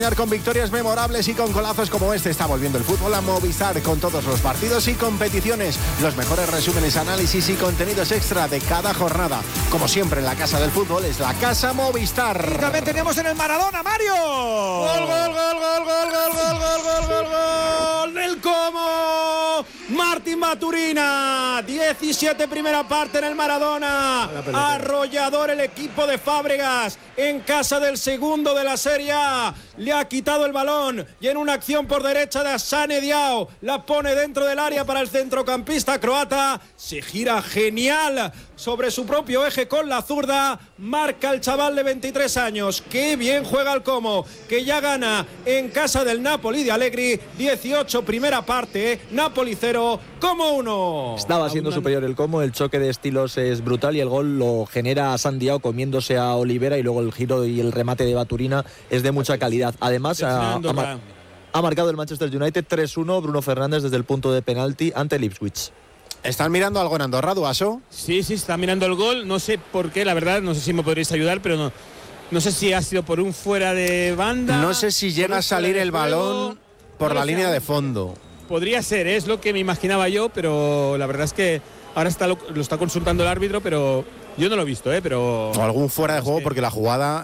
Con victorias memorables y con golazos como este está volviendo el fútbol a Movistar con todos los partidos y competiciones, los mejores resúmenes, análisis y contenidos extra de cada jornada. Como siempre, en la casa del fútbol es la Casa Movistar. Y también tenemos en el Maradona, Mario. ¡Gol, gol, gol, gol, gol, gol, gol, gol, gol, gol, gol! ¡Del Como! Martín Maturina, 17 primera parte en el Maradona. Arrollador el equipo de Fábregas en casa del segundo de la Serie A. Le ha quitado el balón y en una acción por derecha de Asane Diao la pone dentro del área para el centrocampista croata. Se gira genial sobre su propio eje con la zurda. Marca el chaval de 23 años. Qué bien juega el Como, que ya gana en casa del Napoli de Allegri. 18 primera parte, Napoli 0, Como 1. Estaba siendo superior el Como, el choque de estilos es brutal y el gol lo genera Asane Diao comiéndose a Olivera y luego el giro y el remate de Maturina es de mucha calidad. Además, ha marcado el Manchester United 3-1 Bruno Fernández desde el punto de penalti ante el Ipswich. ¿Están mirando algo en Andorra, Duaso? Sí, está mirando el gol. No sé por qué, la verdad, no sé si me podréis ayudar, pero no sé si ha sido por un fuera de banda. No sé si llega a salir el balón por la línea de fondo. Podría ser, es lo que me imaginaba yo, pero la verdad es que ahora lo está consultando el árbitro, pero yo no lo he visto, pero... O algún fuera de juego, porque la jugada...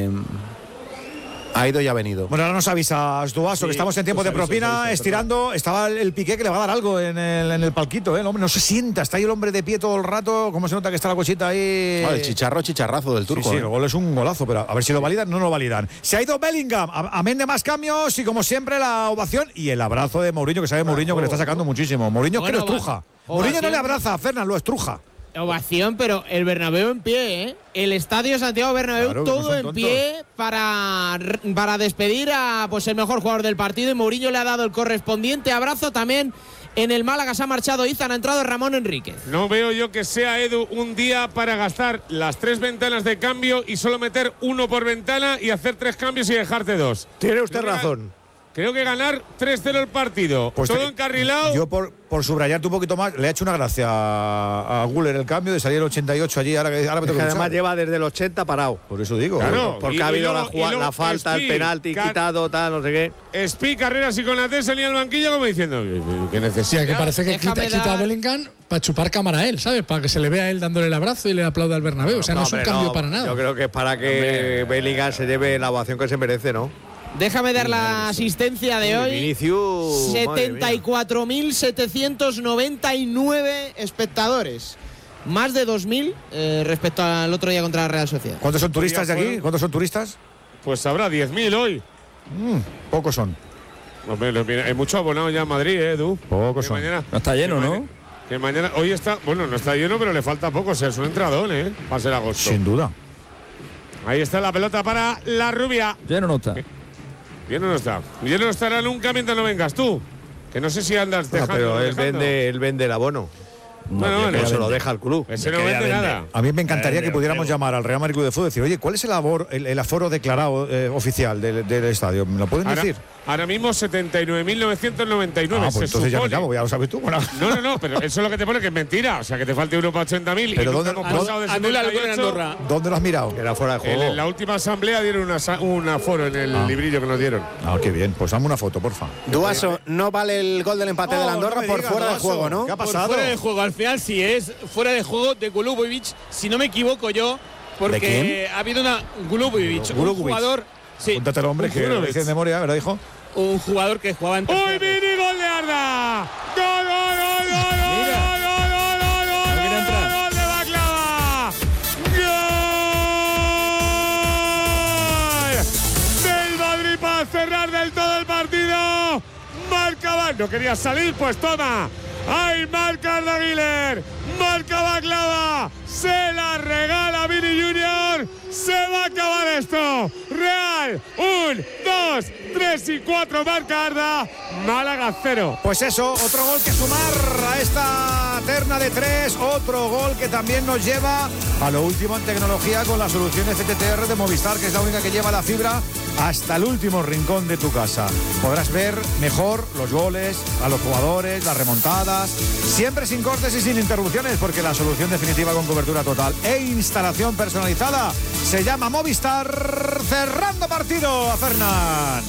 ha ido y ha venido. Bueno, ahora nos avisas, Duaso, que estamos en tiempo de propina, estirando. Estaba el Piqué que le va a dar algo en el palquito, ¿eh? El hombre no se sienta, está ahí el hombre de pie todo el rato. ¿Cómo se nota que está la cosita ahí? El chicharrazo del turco. Sí, el gol es un golazo, pero a ver si lo validan. No lo validan. Se ha ido Bellingham, amén de más cambios y como siempre la ovación y el abrazo de Mourinho, que sabe Mourinho que le está sacando muchísimo. Mourinho que lo estruja. Mourinho no le abraza a Fernan, lo estruja. Ovación, pero el Bernabéu en pie, ¿eh? El estadio Santiago Bernabéu, claro, todo en pie para despedir a el mejor jugador del partido, y Mourinho le ha dado el correspondiente abrazo. También en el Málaga se ha marchado Izan, ha entrado Ramón Enríquez. No veo yo que sea, Edu, un día para gastar las 3 ventanas de cambio y solo meter uno por ventana y hacer 3 cambios y dejarte 2. Tiene usted razón. Creo que ganar 3-0 el partido. Pues todo encarrilado. Yo, por subrayarte un poquito más, le he hecho una gracia a Güler el cambio de salir el 88 allí. Ahora me tengo que además lleva desde el 80 parado. Por eso digo. Claro, porque ha habido la falta, el penalti quitado, tal, no sé qué. Espi, Carreras y Konaté salía al banquillo como diciendo que necesita. Sí, que parece que quita a Bellingham para chupar cámara a él, ¿sabes? Para que se le vea a él dándole el abrazo y le aplauda al Bernabéu. O sea, no es un cambio para nada. Yo creo que es para que Bellingham se lleve la ovación que se merece, ¿no? Déjame dar la asistencia de hoy. Vinicius, 74.799 espectadores. Más de 2.000 respecto al otro día contra la Real Sociedad. ¿Cuántos son turistas de aquí? ¿Cuántos son turistas? Pues habrá 10.000 hoy. Pocos son. Hombre, hay mucho abonado ya en Madrid, Edu. Pocos son. No está lleno, ¿no? Que mañana, hoy está, bueno, no está lleno, pero le falta poco. O sea, es un entradón, va a ser agosto. Sin duda. Ahí está la pelota para la rubia. Lleno no está. Lleno no está. Lleno no estará nunca mientras no vengas tú. Que no sé si andas dejando. Pero él vende el abono. Bueno, eso lo deja el club. Ese no vende nada. A mí me encantaría que pudiéramos llamar al Real Madrid Club de Fútbol y decir, oye, ¿cuál es el aforo declarado oficial del estadio? ¿Me lo pueden decir? Ahora mismo 79.999. Pues entonces ya me llamo, ya lo sabes tú. Bueno. No, pero eso es lo que te pone que es mentira. O sea, que te falte uno para 80.000. Pero anula el gol en Andorra. ¿Dónde lo has mirado? Que era fuera de juego. En la última asamblea dieron un aforo en el librillo que nos dieron. Qué bien. Pues dame una foto, porfa. Duaso, no vale el gol del empate del Andorra por fuera de juego, ¿no? ¿Qué ha pasado? Por fuera de juego, al final sí es fuera de juego de Golubovic, si no me equivoco yo, porque ha habido una Golubovic, un jugador. Sí, apúntate al hombre que lo dice de memoria, ¿verdad, hijo? Un jugador que jugaba en. ¡Uy, mini gol de Arda! ¡Gol, gol, gol, gol, gol de Baklava! ¡Gol! Del Madrid para cerrar del todo el partido. Marca, no quería salir, pues toma. ¡Ay, marca Arda Güler! ¡Marca Baklava! ¡Se la regala Vini Junior! ¡Se va a acabar esto! ¡Real! 1, 2, 3 y 4 marca Arda. Málaga 0. Pues eso, otro gol que sumar a esta terna de 3. Otro gol que también nos lleva a lo último en tecnología con las soluciones FTTR de Movistar, que es la única que lleva la fibra hasta el último rincón de tu casa. Podrás ver mejor los goles, a los jugadores, las remontadas, siempre sin cortes y sin interrupciones, porque la solución definitiva con cobertura total e instalación personalizada se llama Movistar. Cerrando partido a Fernán.